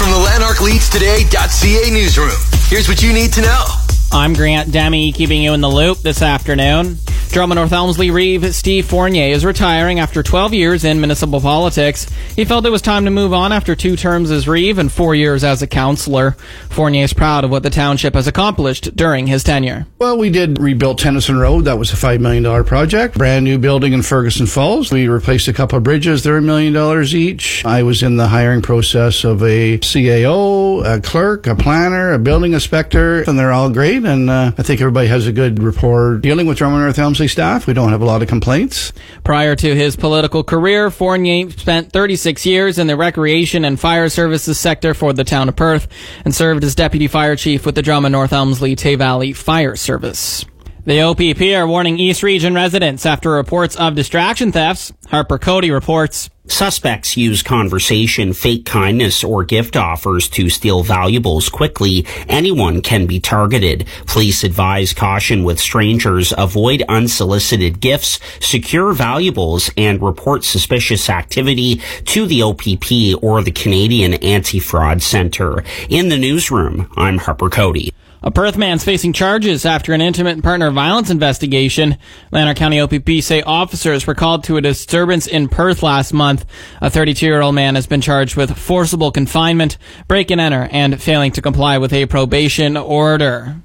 From the LanarkLeadsToday.ca newsroom, here's what you need to know. I'm Grant Demi, keeping you in the loop this afternoon. Drummond North Elmsley Reeve Steve Fournier is retiring after 12 years in municipal politics. He felt it was time to move on after 2 terms as Reeve and 4 years as a councillor. Fournier is proud of what the township has accomplished during his tenure. Well, we did rebuild Tennyson Road. That was a $5 million project. Brand new building in Ferguson Falls. We replaced a couple of bridges. They're $1 million each. I was in the hiring process of a CAO, a clerk, a planner, a building inspector, and they're all great. And I think everybody has a good rapport dealing with Drummond North Elmsley staff. We don't have a lot of complaints. Prior to his political career, Fournier spent 36 years in the recreation and fire services sector for the town of Perth and served as deputy fire chief with the Drummond North Elmsley Tay Valley Fire Service. The OPP are warning East Region residents after reports of distraction thefts. Harper Cody reports. Suspects use conversation, fake kindness, or gift offers to steal valuables quickly. Anyone can be targeted. Police advise caution with strangers, avoid unsolicited gifts, secure valuables, and report suspicious activity to the OPP or the Canadian Anti-Fraud Centre. In the newsroom, I'm Harper Cody. A Perth man's facing charges after an intimate partner violence investigation. Lanark County OPP say officers were called to a disturbance in Perth last month. A 32-year-old man has been charged with forcible confinement, break-and-enter, and failing to comply with a probation order.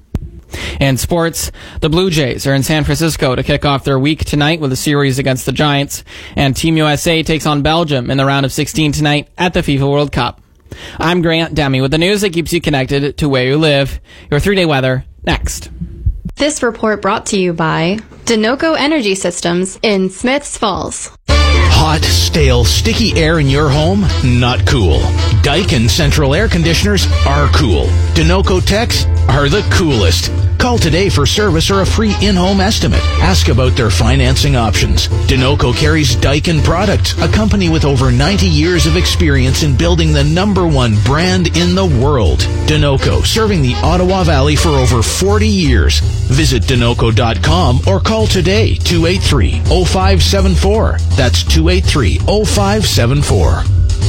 In sports, the Blue Jays are in San Francisco to kick off their week tonight with a series against the Giants. And Team USA takes on Belgium in the round of 16 tonight at the FIFA World Cup. I'm Grant Demi with the news that keeps you connected to where you live. Your 3-day weather next. This report brought to you by Denoco Energy Systems in Smiths Falls. Hot, stale, sticky air in your home? Not cool. Daikin Central Air Conditioners are cool. Denoco Techs are the coolest. Call today for service or a free in-home estimate. Ask about their financing options. Denoco carries Daikin products, a company with over 90 years of experience in building the #1 brand in the world. Denoco, serving the Ottawa Valley for over 40 years. Visit Denoco.com or call today, 283-0574. That's 283-0574.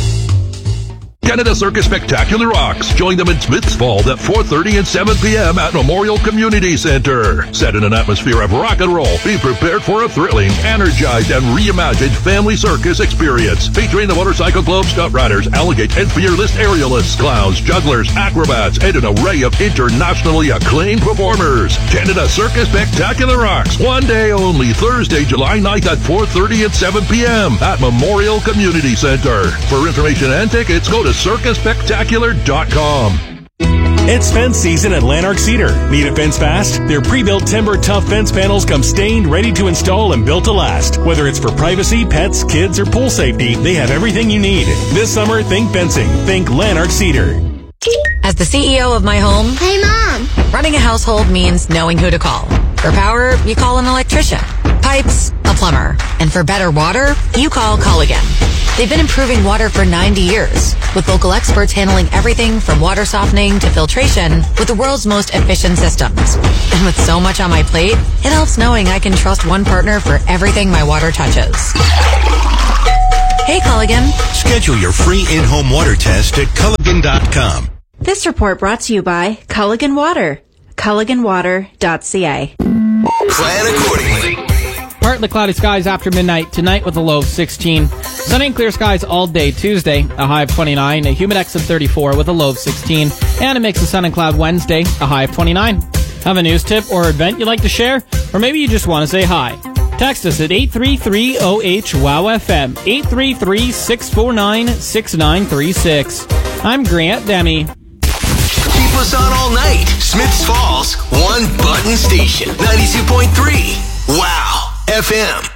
Canada Circus Spectacular Rocks. Join them in Smiths Falls at 4:30 and 7 p.m. at Memorial Community Center. Set in an atmosphere of rock and roll, be prepared for a thrilling, energized, and reimagined family circus experience featuring the Motorcycle Club stunt riders, Alligator and Fearless aerialists, clowns, jugglers, acrobats, and an array of internationally acclaimed performers. Canada Circus Spectacular Rocks. One day only, Thursday, July 9th at 4:30 and 7 p.m. at Memorial Community Center. For information and tickets, go to circusspectacular.com. It's fence season at Lanark Cedar. Need a fence fast? Their pre-built timber tough fence panels come stained, ready to install, and built to last. Whether it's for privacy, pets, kids, or pool safety, they have everything you need. This summer, think fencing. Think Lanark Cedar. As the CEO of my home, hey Mom, running a household means knowing who to call. For power, you call an electrician. Pipes, a plumber. And for better water, you call Culligan. They've been improving water for 90 years, with local experts handling everything from water softening to filtration with the world's most efficient systems. And with so much on my plate, it helps knowing I can trust one partner for everything my water touches. Hey, Culligan. Schedule your free in-home water test at Culligan.com. This report brought to you by Culligan Water. CulliganWater.ca. Plan accordingly. Partly cloudy skies after midnight tonight with a low of 16. Sunny and clear skies all day Tuesday, a high of 29, a humidex of 34 with a low of 16, and a mix of sun and cloud Wednesday, a high of 29. Have a news tip or event you'd like to share? Or maybe you just want to say hi. Text us at 833-OH-WOW-FM, 833-649-6936. I'm Grant Demi. Keep us on all night. Smiths Falls, one button station, 92.3. Wow FM.